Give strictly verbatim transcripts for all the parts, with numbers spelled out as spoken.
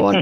one.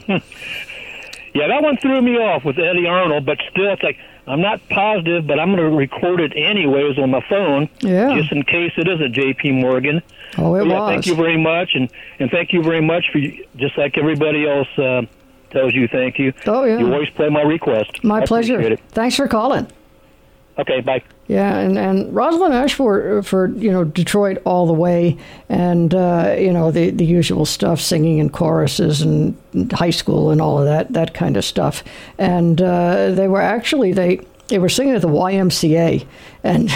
Yeah, that one threw me off with Eddie Arnold, but still, it's like, I'm not positive, but I'm going to record it anyways on my phone, yeah. just in case it is a J P. Morgan. Oh, it yeah, was. Thank you very much, and, and thank you very much for, just like everybody else uh, tells you thank you. Oh, yeah. You always play my request. My I pleasure. Thanks for calling. Okay, bye. Yeah, and, and Rosalind Ashford for, you know, Detroit all the way, and, uh, you know, the, the usual stuff, singing in choruses and high school and all of that, that kind of stuff. And uh, they were actually, they... They were singing at the Y M C A, and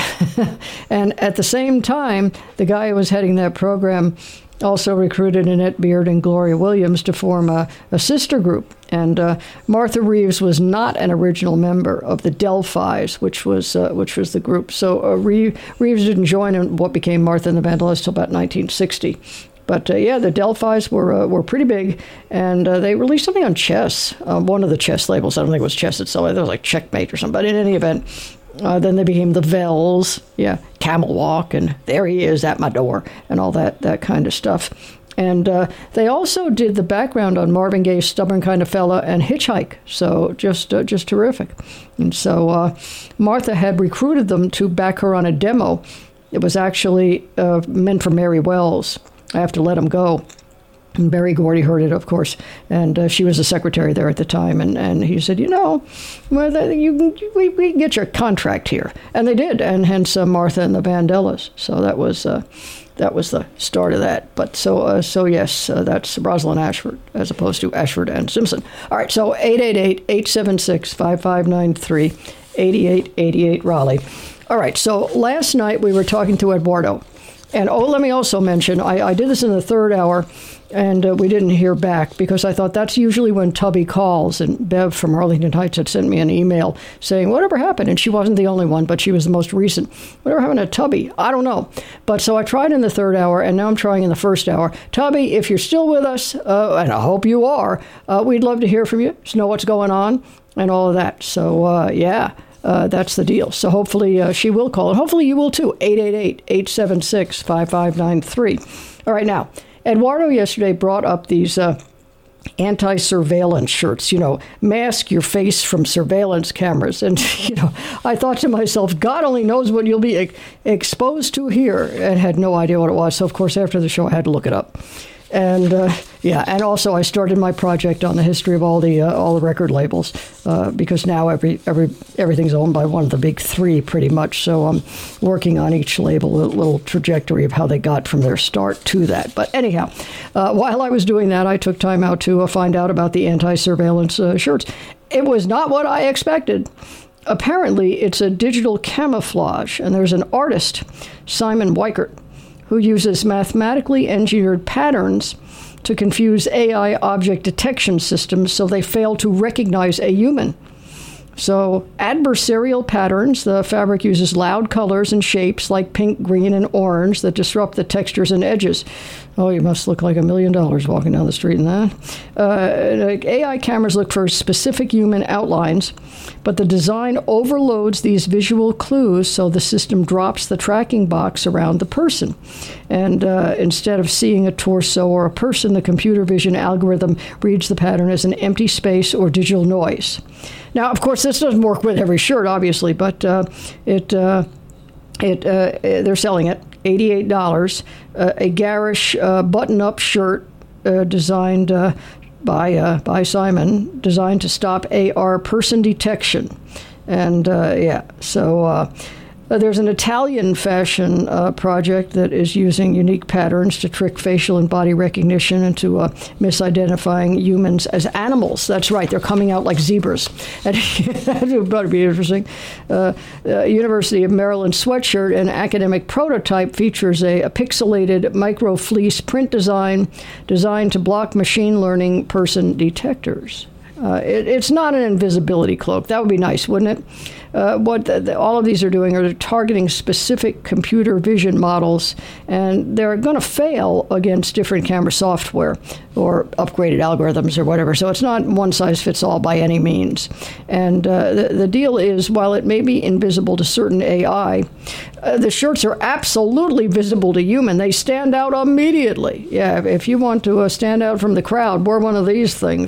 and at the same time, the guy who was heading that program also recruited Annette Beard and Gloria Williams to form a, a sister group. And uh, Martha Reeves was not an original member of the Delphis, which was uh, which was the group. So uh, Reeves, Reeves didn't join in what became Martha and the Vandellas until about nineteen sixty. But, uh, yeah, the Delphis were uh, were pretty big, and uh, they released something on Chess, uh, one of the Chess labels. I don't think it was Chess itself. It was like Checkmate or something. But in any event, uh, then they became the Vels, yeah, Camel Walk, and There He Is at My Door, and all that, that kind of stuff. And uh, they also did the background on Marvin Gaye's Stubborn Kind of Fella and Hitchhike, so just uh, just terrific. And so uh, Martha had recruited them to back her on a demo. It was actually uh, meant for Mary Wells. I Have to Let Him Go. And Berry Gordy heard it, of course, and uh, she was the secretary there at the time, and, and he said, you know, well, the, you, we, we can get your contract here. And they did, and hence uh, Martha and the Vandellas. So that was uh, that was the start of that. But so, uh, so yes, uh, that's Rosalind Ashford, as opposed to Ashford and Simpson. All right, so eight eight eight, eight seven six, five five nine three, eight eight eight eight, Raleigh. All right, so last night we were talking to Eduardo. And oh, let me also mention, I, I did this in the third hour, and uh, we didn't hear back because I thought that's usually when Tubby calls. And Bev from Arlington Heights had sent me an email saying, whatever happened? And she wasn't the only one, but she was the most recent. Whatever happened to Tubby? I don't know. But so I tried in the third hour, and now I'm trying in the first hour. Tubby, if you're still with us, uh, and I hope you are, uh, we'd love to hear from you, to know what's going on, and all of that. So, uh, yeah. Uh, that's the deal. So hopefully uh, she will call, and hopefully you will too. eight eight eight, eight seven six, five five nine three. All right, now, Eduardo yesterday brought up these uh, anti-surveillance shirts, you know, mask your face from surveillance cameras. And, you know, I thought to myself, God only knows what you'll be ex- exposed to here, and had no idea what it was. So, of course, after the show, I had to look it up. And uh, yeah, and also I started my project on the history of all the uh, all the record labels uh, because now every every everything's owned by one of the big three pretty much. So I'm working on each label, a little trajectory of how they got from their start to that. But anyhow, uh, while I was doing that, I took time out to uh, find out about the anti-surveillance uh, shirts. It was not what I expected. Apparently, it's a digital camouflage, and there's an artist, Simon Weichert, who uses mathematically engineered patterns to confuse A I object detection systems so they fail to recognize a human. So adversarial patterns, the fabric uses loud colors and shapes like pink, green, and orange that disrupt the textures and edges. Oh, you must look like a million dollars walking down the street in that. Uh, A I cameras look for specific human outlines, but the design overloads these visual clues so the system drops the tracking box around the person. And uh, instead of seeing a torso or a person, the computer vision algorithm reads the pattern as an empty space or digital noise. Now, of course, this doesn't work with every shirt, obviously, but uh, it uh, it uh, they're selling it eighty-eight dollars. Uh, a garish uh, button-up shirt uh, designed uh, by uh, by Simon, designed to stop A R person detection, and uh, yeah, so. Uh, Uh, there's an Italian fashion uh, project that is using unique patterns to trick facial and body recognition into uh, misidentifying humans as animals. That's right, they're coming out like zebras. And that would be interesting. Uh, uh, University of Maryland sweatshirt, an academic prototype, features a, a pixelated micro-fleece print design designed to block machine learning person detectors. Uh, it, it's not an invisibility cloak. That would be nice, wouldn't it? Uh, what the, the, all of these are doing are they're targeting specific computer vision models, and they're going to fail against different camera software or upgraded algorithms or whatever. So it's not one size fits all by any means. And uh, the, the deal is, while it may be invisible to certain A I, uh, the shirts are absolutely visible to human. They stand out immediately. Yeah, if, if you want to uh, stand out from the crowd, wear one of these things.